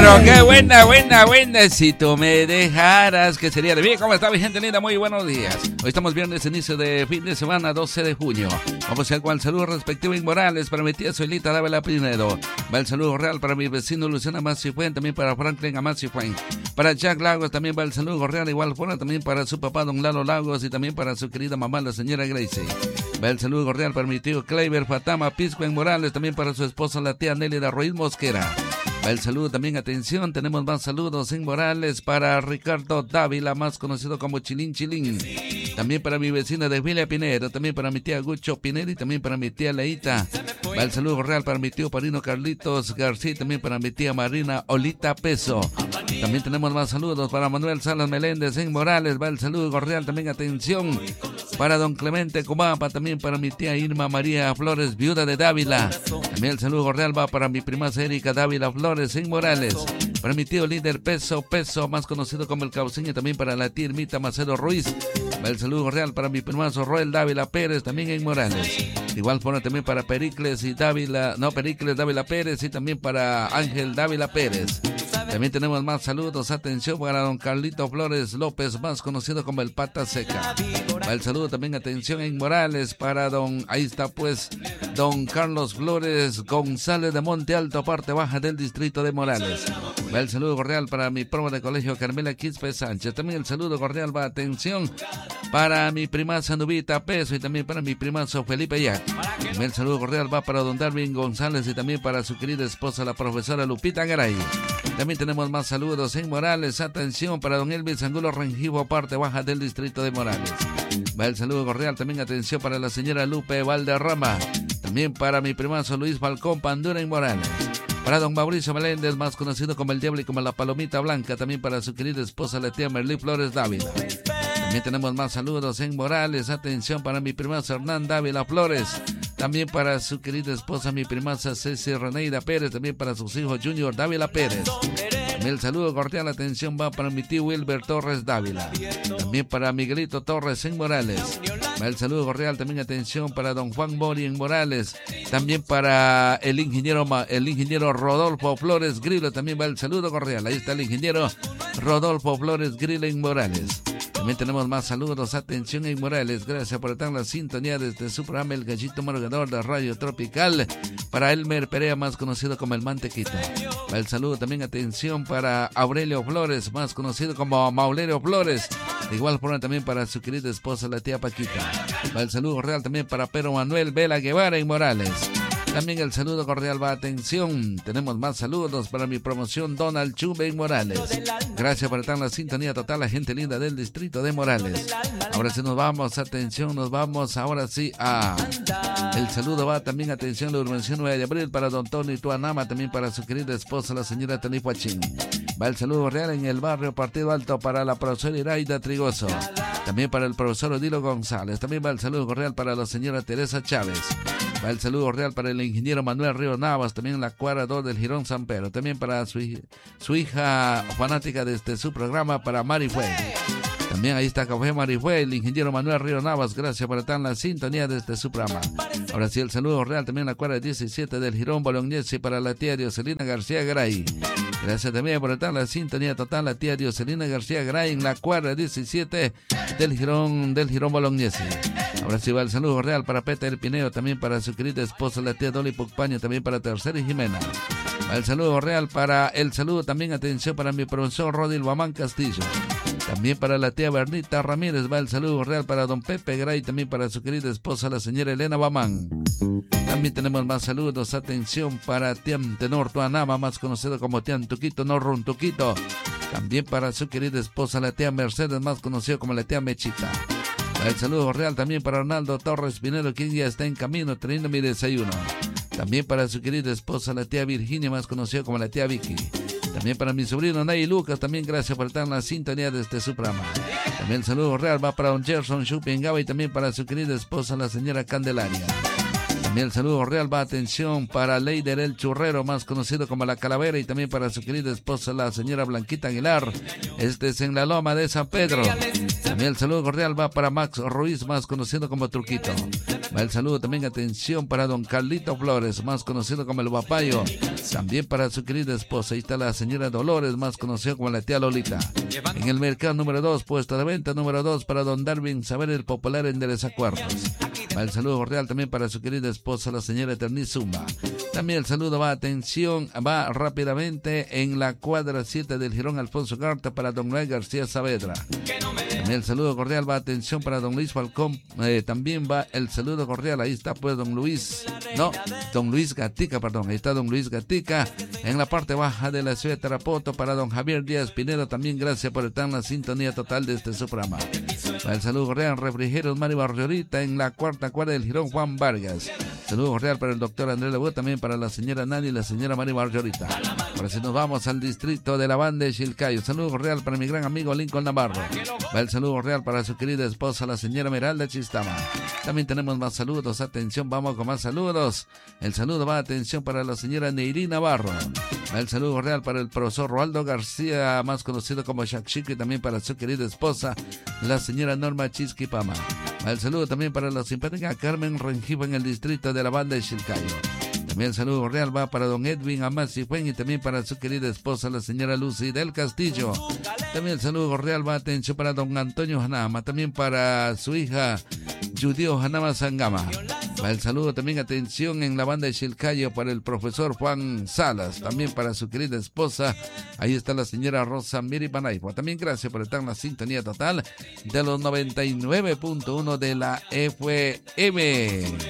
pero qué buena, si tú me dejaras, que sería de bien. ¿Cómo está mi gente linda? Muy buenos días. Hoy estamos viernes, inicio de fin de semana, 12 de junio. Vamos a ir con el saludo respectivo en Morales para mi tía Soelita Dávila Pinedo. Va el saludo real para mi vecino Luciana Macifuen, también para Franklin Amacifuen. Para Jack Lagos también va el saludo real, igual forma también para su papá Don Lalo Lagos y también para su querida mamá la señora Gracie. Va el saludo real para mi tío Kleiber Fatama Pisco en Morales, también para su esposa la tía Nélida Ruiz Mosquera. Va el saludo también, atención, tenemos más saludos en Morales para Ricardo Dávila, más conocido como Chilín Chilín. También para mi vecina de Villa Pinedo, también para mi tía Gucho Pinedo y también para mi tía Leita. Va el saludo real para mi tío Parino Carlitos García y también para mi tía Marina Olita Peso. También tenemos más saludos para Manuel Salas Meléndez en Morales. Va el saludo real también, atención, para don Clemente Comapa, también para mi tía Irma María Flores, viuda de Dávila. También el saludo real va para mi prima Erika Dávila Flores en Morales. Para mi tío líder Peso, más conocido como el Cauceño, también para la tía Irmita Macedo Ruiz. Va el saludo real para mi primazo Roel Dávila Pérez, también en Morales. De igual forma también para Pericles Dávila Pérez y también para Ángel Dávila Pérez. También tenemos más saludos, atención, para don Carlito Flores López, más conocido como el Pata Seca. Va el saludo también, atención, en Morales para don Carlos Flores González de Monte Alto, parte baja del distrito de Morales. Va el saludo cordial para mi promo de colegio Carmela Quispe Sánchez. También el saludo cordial va, atención, para mi primaza Nubita Peso y también para mi primazo Felipe Yac. También el saludo cordial va para don Darwin González y también para su querida esposa la profesora Lupita Garay. También tenemos más saludos en Morales, atención, para don Elvis Angulo Rengifo, parte baja del distrito de Morales. Va el saludo cordial también, atención, para la señora Lupe Valderrama. También para mi primazo Luis Falcón Pandura en Morales. Para don Mauricio Meléndez, más conocido como el Diablo y como la Palomita Blanca, también para su querida esposa la tía Merlí Flores Dávila. También tenemos más saludos en Morales, atención, para mi primazo Hernán Dávila Flores. También para su querida esposa, mi primaza Ceci Reneida Pérez, también para sus hijos Junior Dávila Pérez. También el saludo cordial, atención, va para mi tío Wilber Torres Dávila. También para Miguelito Torres en Morales. Va el saludo cordial también, atención, para don Juan Mori en Morales. También para el ingeniero Rodolfo Flores Grillo, también va el saludo cordial. Ahí está el ingeniero Rodolfo Flores Grillo en Morales. También tenemos más saludos, atención, en Morales. Gracias por estar en la sintonía desde su programa El Gallito Madrugador de Radio Tropical. Para Elmer Perea, más conocido como El Mantequita. Va el saludo también, atención, para Aurelio Flores, más conocido como Maulerio Flores. De igual forma también para su querida esposa, la tía Paquita. Va el saludo real también para Pedro Manuel Vela Guevara en Morales. También el saludo cordial va, atención, tenemos más saludos para mi promoción Donald Chube en Morales. Gracias por estar en la sintonía total, la gente linda del distrito de Morales. Ahora sí nos vamos, atención, nos vamos ahora sí a... El saludo va también, atención, la Urbanización 9 de abril para don Tony Tuanama, también para su querida esposa, la señora Telifuachín. Va el saludo real en el barrio Partido Alto para la profesora Iraida Trigoso. También para el profesor Odilo González. También va el saludo cordial para la señora Teresa Chávez. Va el saludo cordial para el ingeniero Manuel Río Navas, también en la cuadra 2 del Girón San Pedro. También para su hija fanática de su programa, para Mari Fue. También ahí está Café Mari Fue, el ingeniero Manuel Río Navas. Gracias por estar en la sintonía de su programa. Ahora sí, el saludo real también en la cuadra 17 del Girón Bolognesi para la tía Dioselina García Garay. Gracias también por estar en la sintonía total, la tía Dioselina García Garay en la cuadra 17 del Girón Bolognesi. Ahora sí va el saludo real para Peter Pineo, también para su querida esposa, la tía Dolly Pucpaño, también para Tercera y Jimena. Va el saludo real para el saludo también, atención, para mi profesor Rodil Guamán Castillo. También para la tía Bernita Ramírez va el saludo real para don Pepe Gray, también para su querida esposa, la señora Elena Guamán. También tenemos más saludos, atención, para Tian Tenor Tuanama, más conocido como Tian Tuquito Norrun Tuquito. También para su querida esposa, la tía Mercedes, más conocido como la tía Mechita. El saludo real también para Arnaldo Torres Pinero, quien ya está en camino trayendo mi desayuno. También para su querida esposa, la tía Virginia, más conocida como la tía Vicky. También para mi sobrino Nay Lucas, también gracias por estar en la sintonía desde su programa. También el saludo real va para don Gerson Chupingaba y también para su querida esposa, la señora Candelaria. También el saludo real va, atención, para Leider el Churrero, más conocido como La Calavera, y también para su querida esposa, la señora Blanquita Aguilar. Este es en la Loma de San Pedro. También el saludo cordial va para Max Ruiz, más conocido como Truquito. Va el saludo también, atención, para don Carlito Flores, más conocido como el Guapayo. También para su querida esposa. Ahí está la señora Dolores, más conocida como la tía Lolita. En el mercado número 2, puesto de venta número 2, para don Darwin Saber, el popular enderezacuerdos. Va el saludo cordial también para su querida esposa, la señora Eterniz Zumba. También el saludo va, atención, va rápidamente en la cuadra 7 del Jirón Alfonso Garta para don Noel García Saavedra. También el saludo cordial va, atención, para don Luis Falcón. También va el saludo cordial, ahí está pues don Luis Gatica, perdón, ahí está don Luis Gatica. En la parte baja de la ciudad de Tarapoto para don Javier Díaz Pineda, también gracias por estar en la sintonía total de este su programa. El saludo cordial, Refrigerios Mario Barriorita en la cuarta cuadra del Jirón Juan Vargas. Saludo cordial para el doctor Andrés Lebuet, también para la señora Nani y la señora María Margarita. Ahora sí nos vamos al distrito de la Banda de Chilcayo. Saludo cordial para mi gran amigo Lincoln Navarro. Va el saludo cordial para su querida esposa, la señora Meralda Chistama. También tenemos más saludos, atención, vamos con más saludos. El saludo va, atención, para la señora Neyri Navarro. Va el saludo cordial para el profesor Roaldo García, más conocido como Shakshiko, y también para su querida esposa, la señora Norma Chisquipama. Va el saludo también para la simpática Carmen Rengivo en el distrito de la Banda de Chilcayo. También el saludo cordial va para don Edwin Amas y Fuen, y también para su querida esposa, la señora Lucy del Castillo. También el saludo cordial va, atención, para don Antonio Hanama, también para su hija Judio Hanama Sangama. Va el saludo también, atención, en la Banda de Chilcayo para el profesor Juan Salas, también para su querida esposa, ahí está la señora Rosa Miri Panaypo. También gracias por estar en la sintonía total de los 99.1 de la FM.